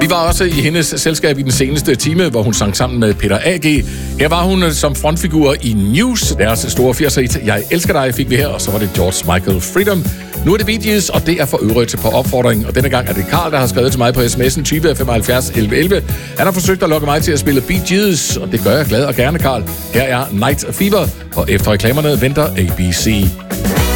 Vi var også i hendes selskab i den seneste time, hvor hun sang sammen med Peter A.G. Her var hun som frontfigur i News. Deres store 80'er-hit Jeg elsker dig fik vi her, og så var det George Michael Freedom. Nu er det Bee Gees, og det er for øvrigt på opfordring. Og denne gang er det Karl, der har skrevet til mig på sms'en 20 75 11 11. Han har forsøgt at lokke mig til at spille Bee Gees, og det gør jeg glad og gerne, Karl. Her er Night Fever, og efter reklamerne venter ABC.